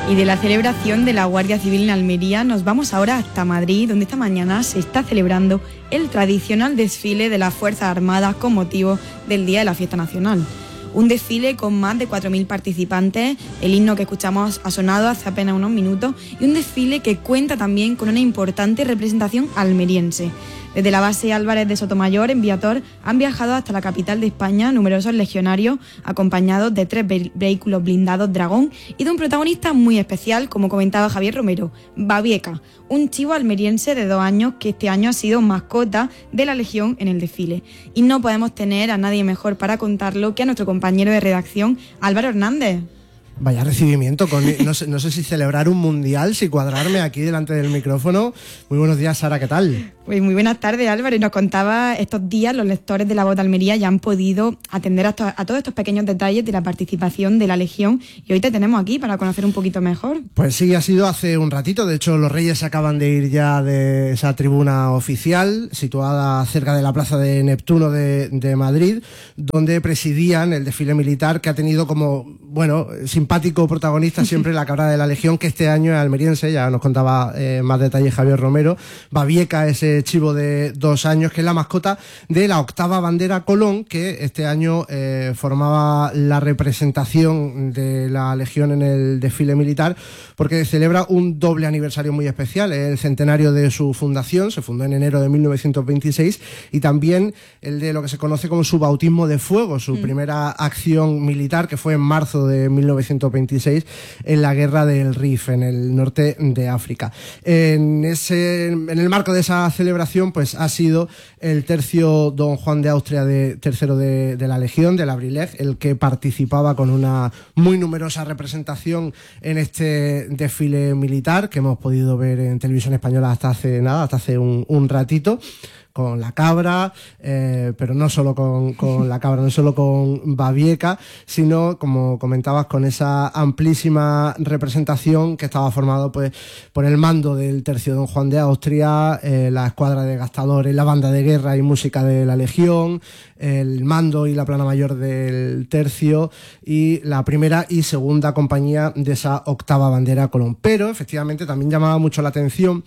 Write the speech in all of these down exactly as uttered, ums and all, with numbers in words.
Y de la celebración de la Guardia Civil en Almería nos vamos ahora hasta Madrid, donde esta mañana se está celebrando el tradicional desfile de las Fuerzas Armadas con motivo del Día de la Fiesta Nacional. Un desfile con más de cuatro mil participantes, el himno que escuchamos ha sonado hace apenas unos minutos, y un desfile que cuenta también con una importante representación almeriense. Desde la base Álvarez de Sotomayor, en Viator, han viajado hasta la capital de España numerosos legionarios acompañados de tres ve- vehículos blindados Dragón y de un protagonista muy especial, como comentaba Javier Romero, Babieca, un chivo almeriense de dos años que este año ha sido mascota de la Legión en el desfile. Y no podemos tener a nadie mejor para contarlo que a nuestro compañero de redacción, Álvaro Hernández. Vaya recibimiento, con, no, sé, no sé si celebrar un mundial, si cuadrarme aquí delante del micrófono. Muy buenos días, Sara, ¿qué tal? Pues muy buenas tardes, Álvaro. Y nos contaba, estos días los lectores de La Voz de Almería ya han podido atender a, to- a todos estos pequeños detalles de la participación de la Legión, y hoy te tenemos aquí para conocer un poquito mejor. Pues sí, ha sido hace un ratito. De hecho, los Reyes acaban de ir ya de esa tribuna oficial, situada cerca de la Plaza de Neptuno de, de Madrid, donde presidían el desfile militar, que ha tenido como, bueno, simpático protagonista siempre la cabra de la Legión, que este año es almeriense. Ya nos contaba eh, más detalles Javier Romero. Babieca, ese chivo de dos años, que es la mascota de la octava bandera Colón, que este año eh, formaba la representación de la Legión en el desfile militar, porque celebra un doble aniversario muy especial, el centenario de su fundación. Se fundó en enero de mil novecientos veintiséis, y también el de lo que se conoce como su bautismo de fuego, su mm. primera acción militar, que fue en marzo de mil novecientos veintiséis en la guerra del Rif, en el norte de África. En ese, en el marco de esa celebración, pues ha sido el tercio Don Juan de Austria de tercero de, de la Legión, del Abrileg, el que participaba con una muy numerosa representación en este desfile militar que hemos podido ver en televisión española hasta hace nada, hasta hace un, un ratito, con la cabra, eh, pero no solo con, con la cabra, no solo con Babieca, sino, como comentabas, con esa amplísima representación que estaba formado pues por el mando del tercio Don Juan de Austria, eh, la escuadra de gastadores, la banda de guerra y música de la Legión, el mando y la plana mayor del tercio y la primera y segunda compañía de esa octava bandera Colón. Pero efectivamente también llamaba mucho la atención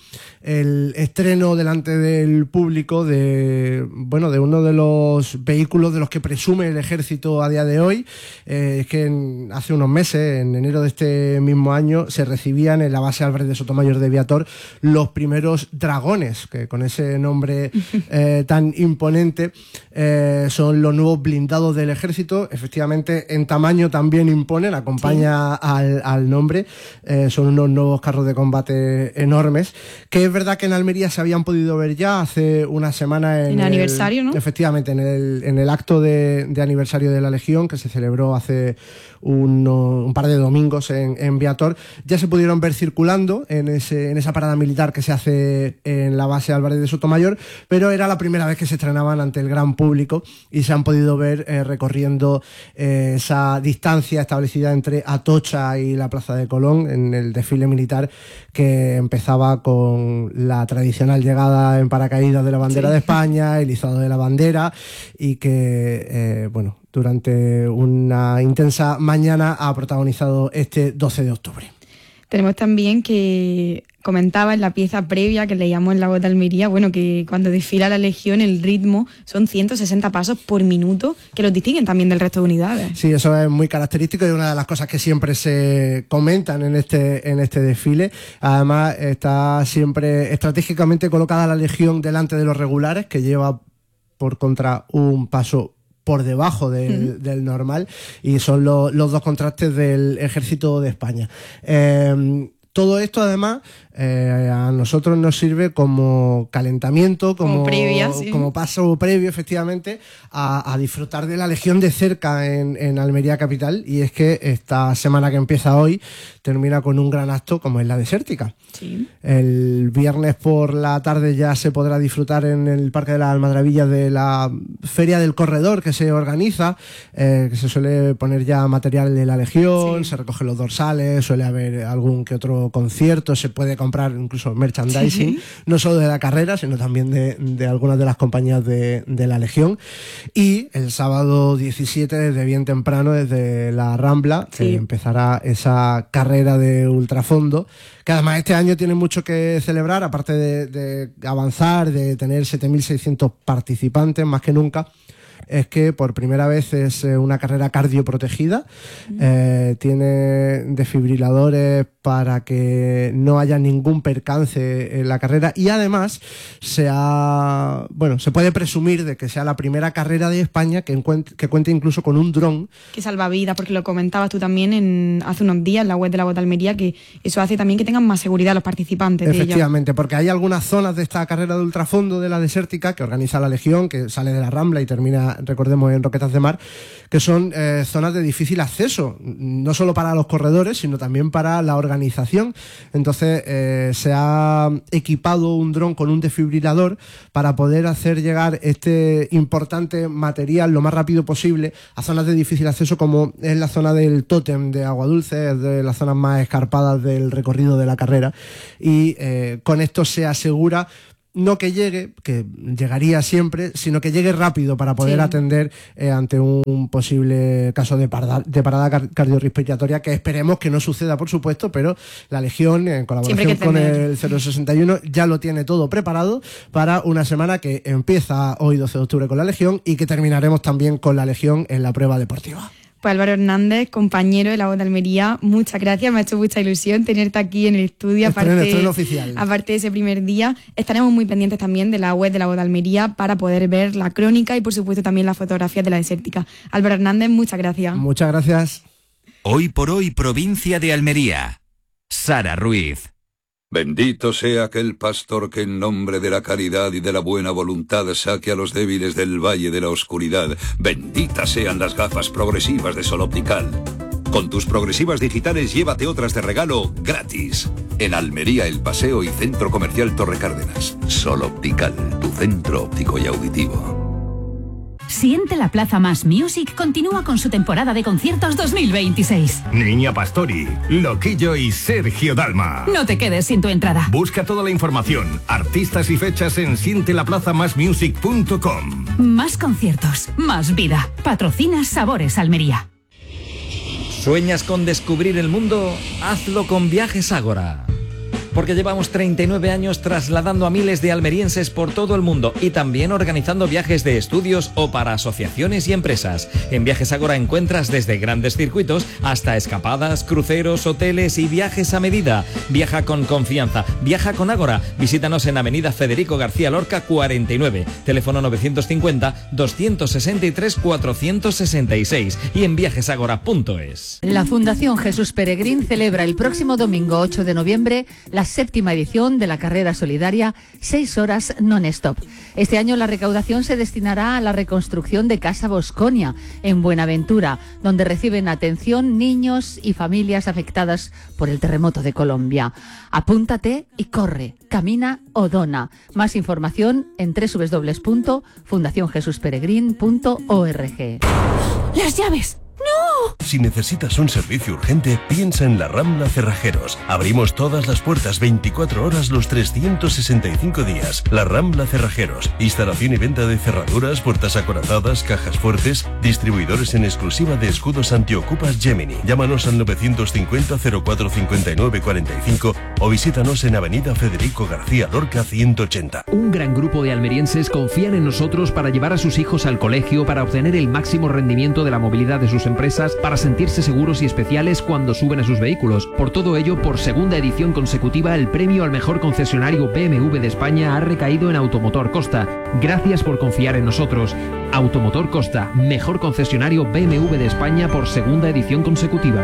el estreno delante del público de, bueno, de uno de los vehículos de los que presume el ejército a día de hoy. Eh, es que en, hace unos meses, en enero de este mismo año, se recibían en la base Álvarez de Sotomayor de Viator los primeros dragones, que con ese nombre eh, tan imponente eh, son los nuevos blindados del ejército. Efectivamente, en tamaño también imponen, acompaña sí. al, al nombre. Eh, son unos nuevos carros de combate enormes, que es verdad que en Almería se habían podido ver ya hace una semana en, en el aniversario, ¿no? Efectivamente, en el, en el acto de, de aniversario de la Legión, que se celebró hace uno, un par de domingos en, en Viator, ya se pudieron ver circulando en, ese, en esa parada militar que se hace en la base Álvarez de Sotomayor, pero era la primera vez que se estrenaban ante el gran público y se han podido ver eh, recorriendo eh, esa distancia establecida entre Atocha y la Plaza de Colón en el desfile militar, que empezaba con la tradicional llegada en paracaídas de la bandera sí. de España, el izado de la bandera, y que, eh, bueno, durante una intensa mañana ha protagonizado este doce de octubre. Tenemos también que comentaba en la pieza previa que leíamos en La Voz de Almería, bueno, que cuando desfila la Legión el ritmo son ciento sesenta pasos por minuto, que los distinguen también del resto de unidades. Sí, eso es muy característico y una de las cosas que siempre se comentan en este, en este desfile. Además, está siempre estratégicamente colocada la Legión delante de los regulares, que lleva por contra un paso por debajo del, uh-huh. del normal, y son lo, los dos contrastes del Ejército de España. Eh, todo esto, además, eh, a nosotros nos sirve como calentamiento, como, como, previa, sí. como paso previo, efectivamente, a, a disfrutar de la Legión de cerca en, en Almería capital. Y es que esta semana que empieza hoy termina con un gran acto como es la Desértica. Sí. El viernes por la tarde ya se podrá disfrutar en el Parque de las Almadrabillas de la Feria del Corredor que se organiza, eh, que se suele poner ya material de la Legión, sí. se recogen los dorsales, suele haber algún que otro incluso conciertos, se puede comprar incluso merchandising, sí. no solo de la carrera, sino también de, de algunas de las compañías de, de la Legión. Y el sábado diecisiete, desde bien temprano, desde la Rambla, sí. eh, empezará esa carrera de ultrafondo, que además este año tiene mucho que celebrar, aparte de, de avanzar, de tener siete mil seiscientos participantes, más que nunca. Es que por primera vez es una carrera cardioprotegida, mm. eh, tiene desfibriladores para que no haya ningún percance en la carrera y además se ha, bueno, se puede presumir de que sea la primera carrera de España que, encuent- que cuente incluso con un dron. Que salva vidas, porque lo comentabas tú también en, hace unos días en la web de la Bota Almería, que eso hace también que tengan más seguridad los participantes. Efectivamente, porque hay algunas zonas de esta carrera de ultrafondo de la desértica que organiza la Legión, que sale de la Rambla y termina, recordemos, en Roquetas de Mar, que son eh, zonas de difícil acceso, no solo para los corredores, sino también para la organización. Entonces eh, se ha equipado un dron con un desfibrilador para poder hacer llegar este importante material lo más rápido posible a zonas de difícil acceso, como es la zona del tótem de Agua Dulce, es de las zonas más escarpadas del recorrido de la carrera, y eh, con esto se asegura no que llegue, que llegaría siempre, sino que llegue rápido para poder sí. atender eh, ante un posible caso de parada, de parada car- cardiorrespiratoria, que esperemos que no suceda, por supuesto, pero la Legión, en colaboración con el cero sesenta y uno, ya lo tiene todo preparado para una semana que empieza hoy doce de octubre con la Legión y que terminaremos también con la Legión en la prueba deportiva. Pues Álvaro Hernández, compañero de la Bota Almería, muchas gracias, me ha hecho mucha ilusión tenerte aquí en el estudio, aparte, estreno oficial. aparte de ese primer día. Estaremos muy pendientes también de la web de la Bota Almería para poder ver la crónica y por supuesto también las fotografías de la desértica. Álvaro Hernández, muchas gracias. Muchas gracias. Hoy por hoy, provincia de Almería. Sara Ruiz. Bendito sea aquel pastor que en nombre de la caridad y de la buena voluntad saque a los débiles del valle de la oscuridad. Benditas sean las gafas progresivas de Sol Optical. Con tus progresivas digitales llévate otras de regalo gratis. En Almería, El Paseo y Centro Comercial Torre Cárdenas. Sol Optical, tu centro óptico y auditivo. Siente la Plaza Más Music continúa con su temporada de conciertos dos mil veintiséis. Niña Pastori, Loquillo y Sergio Dalma. No te quedes sin tu entrada. Busca toda la información, artistas y fechas en siente la plaza más music punto com. Más conciertos, más vida. Patrocina Sabores Almería. ¿Sueñas con descubrir el mundo? Hazlo con Viajes Ágora. Porque llevamos treinta y nueve años trasladando a miles de almerienses por todo el mundo y también organizando viajes de estudios o para asociaciones y empresas. En Viajes Ágora encuentras desde grandes circuitos hasta escapadas, cruceros, hoteles y viajes a medida. Viaja con confianza, viaja con Ágora. Visítanos en Avenida Federico García Lorca cuarenta y nueve, teléfono novecientos cincuenta, doscientos sesenta y tres, cuatrocientos sesenta y seis y en viajes ágora punto es. La Fundación Jesús Peregrín celebra el próximo domingo ocho de noviembre la séptima edición de la carrera solidaria seis horas non-stop. Este año la recaudación se destinará a la reconstrucción de Casa Bosconia en Buenaventura, donde reciben atención niños y familias afectadas por el terremoto de Colombia. Apúntate y corre, camina o dona. Más información en doble u doble u doble u punto fundación jesús peregrín punto org. ¡Las llaves! ¡No! Si necesitas un servicio urgente, piensa en la Rambla Cerrajeros. Abrimos todas las puertas veinticuatro horas los trescientos sesenta y cinco días. La Rambla Cerrajeros. Instalación y venta de cerraduras, puertas acorazadas, cajas fuertes. Distribuidores en exclusiva de escudos antiocupas Gemini. Llámanos al novecientos cincuenta, cero cuatro cincuenta y nueve cuarenta y cinco o visítanos en Avenida Federico García Lorca ciento ochenta. Un gran grupo de almerienses confían en nosotros para llevar a sus hijos al colegio, para obtener el máximo rendimiento de la movilidad de sus empresas, para sentirse seguros y especiales cuando suben a sus vehículos. Por todo ello, por segunda edición consecutiva, el premio al mejor concesionario B M W de España ha recaído en Automotor Costa. Gracias por confiar en nosotros. Automotor Costa, mejor concesionario B M W de España por segunda edición consecutiva.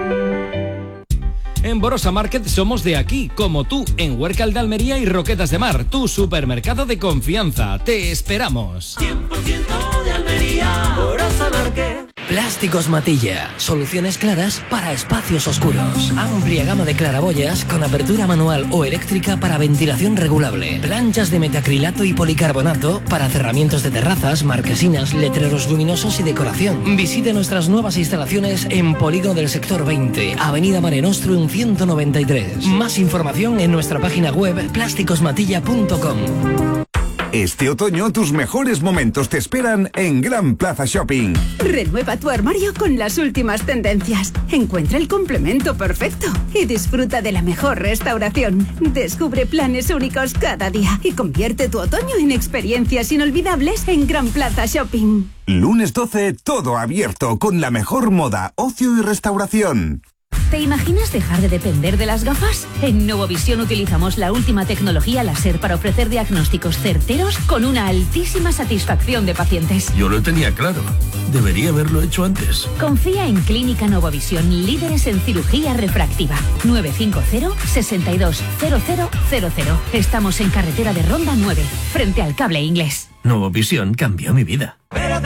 En Borosa Market somos de aquí, como tú, en Huércal de Almería y Roquetas de Mar, tu supermercado de confianza. Te esperamos. cien por ciento de Almería, Borosa Market. Plásticos Matilla. Soluciones claras para espacios oscuros. Amplia gama de claraboyas con apertura manual o eléctrica para ventilación regulable. Planchas de metacrilato y policarbonato para cerramientos de terrazas, marquesinas, letreros luminosos y decoración. Visite nuestras nuevas instalaciones en Polígono del Sector veinte, Avenida Mare Nostrum ciento noventa y tres. Más información en nuestra página web plásticos matilla punto com. Este otoño tus mejores momentos te esperan en Gran Plaza Shopping. Renueva tu armario con las últimas tendencias. Encuentra el complemento perfecto y disfruta de la mejor restauración. Descubre planes únicos cada día y convierte tu otoño en experiencias inolvidables en Gran Plaza Shopping. Lunes doce, todo abierto con la mejor moda, ocio y restauración. ¿Te imaginas dejar de depender de las gafas? En Novovisión utilizamos la última tecnología láser para ofrecer diagnósticos certeros con una altísima satisfacción de pacientes. Yo lo tenía claro. Debería haberlo hecho antes. Confía en Clínica Novovisión, líderes en cirugía refractiva. nueve cinco cero, seis dos cero cero cero cero. Estamos en carretera de Ronda nueve, frente al Cable Inglés. Novovisión cambió mi vida.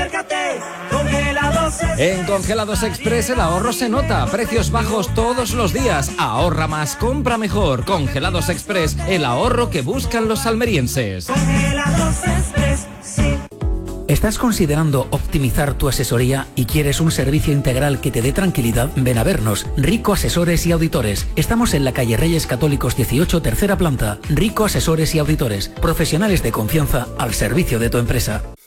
En Congelados Express el ahorro se nota. Precios bajos todos los días. Ahorra más, compra mejor. Congelados Express, el ahorro que buscan los almerienses. ¿Estás considerando optimizar tu asesoría y quieres un servicio integral que te dé tranquilidad? Ven a vernos. Rico Asesores y Auditores. Estamos en la calle Reyes Católicos dieciocho, tercera planta. Rico Asesores y Auditores. Profesionales de confianza al servicio de tu empresa.